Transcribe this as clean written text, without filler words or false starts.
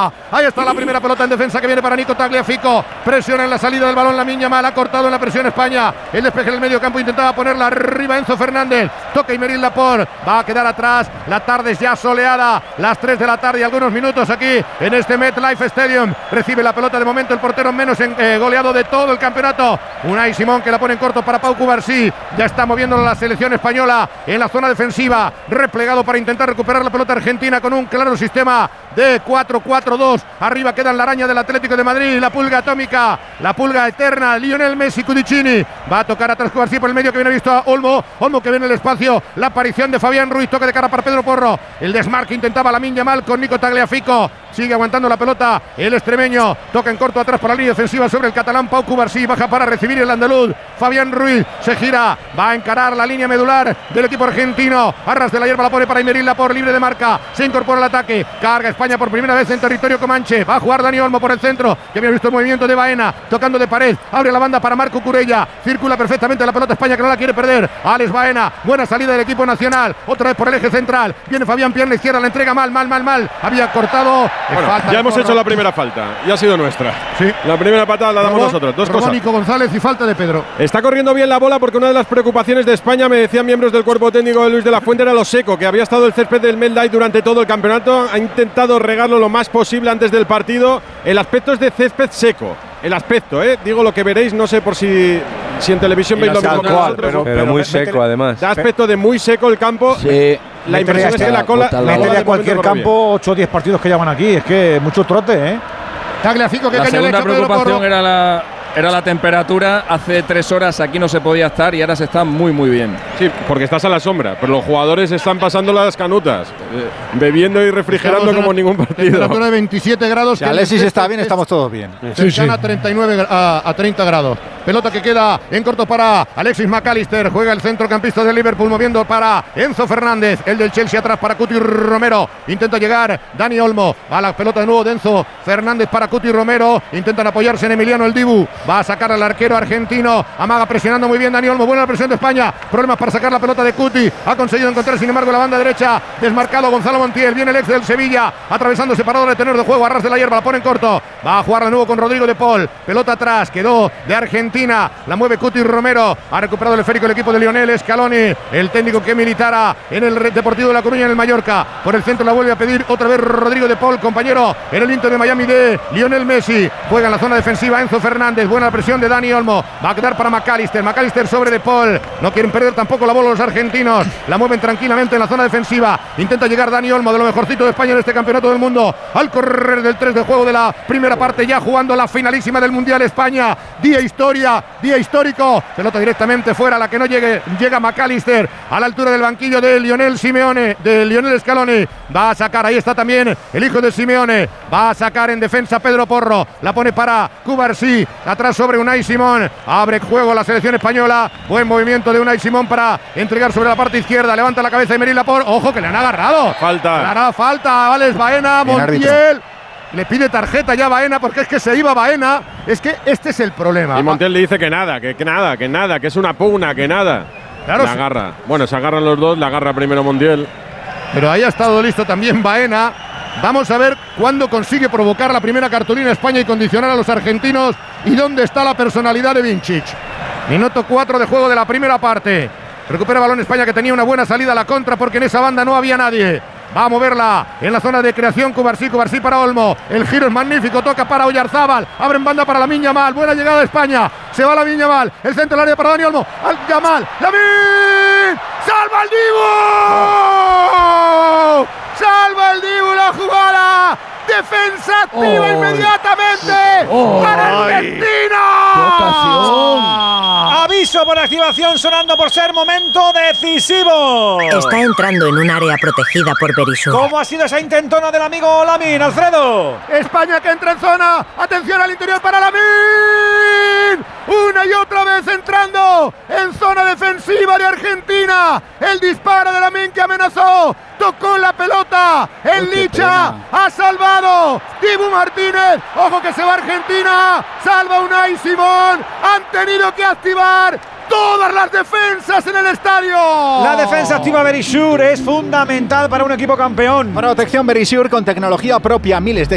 defensiva. Ahí está la primera pelota en defensa que viene para Nico Tagliafico. Presiona en la salida del balón Lamine Yamal. Ha cortado en la presión España. El despeje en el medio campo intentaba ponerla arriba Enzo Fernández. Toca Aymeric Laporte. Va a quedar atrás. La tarde es ya soleada. Las 3 de la tarde y algunos minutos aquí en este MetLife Stadium. Recibe la pelota de momento el portero menos goleado de todo el campeonato. Unai Simón que la pone en corto para Pau Cubarsí. Ya está moviendo la selección española en la zona defensiva. Replegado para intentar recuperar la pelota argentina con un claro sistema de 4-4-2. Arriba queda la araña del Atlético de Madrid. La pulga atómica. La pulga eterna. Lionel Messi Cudicini. Va a tocar atrás Cubarsí por el medio que viene visto a Olmo. Olmo que viene en el espacio. La aparición de Fabián Ruiz. Toque de cara para Pedro Porro. El desmarque intentaba Lamine Yamal con Nico Tagliafico. Sigue aguantando la pelota el extremeño. Toca en corto atrás por la línea defensiva sobre el catalán Pau Cubarsí. Baja para recibir el andaluz Fabián Ruiz. Se gira. Va a encarar la línea medular del equipo argentino. Arras de la hierba la pone para Aymeric Laporte. Libre de marca. Se incorpora el ataque. Carga España por primera vez en territorio comanche. Va a jugar Dani Olmo por el centro. Que había visto el movimiento de Baena. Tocando de pared. Abre la banda para Marco Curella. Circula perfectamente la pelota España que no la quiere perder. Alex Baena. Buena salida del equipo nacional. Otra vez por el eje central. Viene Fabián pierna izquierda. La entrega mal. Había cortado. Bueno, ya hemos hecho la primera falta y ha sido nuestra. Sí. La primera patada la damos nosotros. Dos cosas. Nico González y falta de Pedro. Está corriendo bien la bola porque una de las preocupaciones de España, me decían miembros del cuerpo técnico de Luis de la Fuente, era lo seco, que había estado el césped del MetLife durante todo el campeonato. Ha intentado regarlo lo más posible antes del partido. El aspecto es de césped seco. El aspecto, digo lo que veréis, no sé por si en televisión veis lo mismo que nosotros. Pero muy seco además. Da aspecto de muy seco el campo. Sí. La impresión es que la cola metería a cualquier campo 8 o 10 partidos que llaman aquí. Es que mucho trote, Tagliafico, que la segunda preocupación era la temperatura. Hace 3 horas aquí no se podía estar y ahora se está muy bien. Sí, porque estás a la sombra, pero los jugadores están pasando las canutas, bebiendo y refrigerando como ningún partido. Temperatura de 27 grados. Si Alexis está bien, estamos todos bien. Cercana a 39 a 30 grados. Pelota que queda en corto para Alexis McAllister. Juega el centrocampista del Liverpool moviendo para Enzo Fernández. El del Chelsea atrás para Cuti Romero. Intenta llegar Dani Olmo. A la pelota de nuevo de Enzo Fernández para Cuti Romero. Intentan apoyarse en Emiliano el Dibu. Va a sacar al arquero argentino. Amaga presionando muy bien Dani Olmo. Buena la presión de España. Problemas para sacar la pelota de Cuti. Ha conseguido encontrar sin embargo la banda derecha. Desmarcado Gonzalo Montiel. Viene el ex del Sevilla. Atravesando separador de tenor de juego. Arras de la hierba. La pone en corto. Va a jugar de nuevo con Rodrigo de Paul. Pelota atrás. Quedó de Argentina. La mueve Cuti Romero. Ha recuperado el esférico el equipo de Lionel Scaloni. El técnico que militara en el Deportivo de La Coruña en el Mallorca. Por el centro la vuelve a pedir otra vez Rodrigo de Paul. Compañero en el Inter de Miami de Lionel Messi. Juega en la zona defensiva Enzo Fernández. Buena presión de Dani Olmo. Va a quedar para McAllister. McAllister sobre de Paul. No quieren perder tampoco la bola los argentinos. La mueven tranquilamente en la zona defensiva. Intenta llegar Dani Olmo, de lo mejorcito de España en este campeonato del mundo. Al correr del 3 de juego de la primera parte, ya jugando la finalísima del Mundial España. Día histórico. Pelota directamente fuera, la que no llega McAllister a la altura del banquillo de Lionel Scaloni. Va a sacar, ahí está también el hijo de Simeone. Va a sacar en defensa Pedro Porro. La pone para Cubarsí. Atrás sobre Unai Simón. Abre juego la selección española. Buen movimiento de Unai Simón para entregar sobre la parte izquierda. Levanta la cabeza Aymeric Laporte. Ojo que le han agarrado. Falta a Alex Baena. Montiel. Le pide tarjeta ya a Baena porque es que se iba Baena. Es que este es el problema. Y Montiel le dice que nada, que es una pugna, que nada. Claro, la agarra. Bueno, se agarran los dos, la agarra primero Montiel. Pero ahí ha estado listo también Baena. Vamos a ver cuándo consigue provocar la primera cartulina España y condicionar a los argentinos. Y dónde está la personalidad de Vincic. Minuto 4 de juego de la primera parte. Recupera balón España, que tenía una buena salida a la contra porque en esa banda no había nadie. Va a moverla en la zona de creación Cubarsí para Olmo. El giro es magnífico, toca para Oyarzábal. Abre en banda para Lamine Yamal. Buena llegada de España. Se va Lamine Yamal. El centro del área para Dani Olmo. Yamal. ¡Lamine! ¡Salva el Dibu! ¡Salva el Dibu la jugada! ¡Defensa activa inmediatamente para Argentina! ¡Qué ocasión! Aviso por activación sonando por ser momento decisivo. Está entrando en un área protegida por Berisur. ¿Cómo ha sido esa intentona del amigo Lamine, Alfredo? España que entra en zona. Atención al interior para Lamine. Una y otra vez entrando en zona defensiva de Argentina. El disparo de Lamine que amenazó. Tocó la pelota. El Licha ha salvado. Dibu Martínez. Ojo que se va Argentina. Salva Unai Simón. Han tenido que activar todas las defensas en el estadio. La defensa activa Berisur es fundamental para un equipo campeón. Protección Berisur con tecnología propia. Miles de